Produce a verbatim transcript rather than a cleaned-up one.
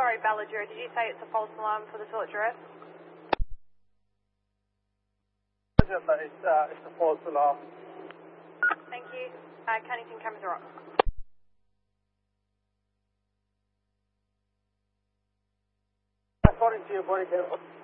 Sorry, Balladura, did you say it's a false alarm for the toilet duress? Yes, it's, uh, it's a false alarm. Thank you. Uh, Cannington cameras are on. According to your body cam.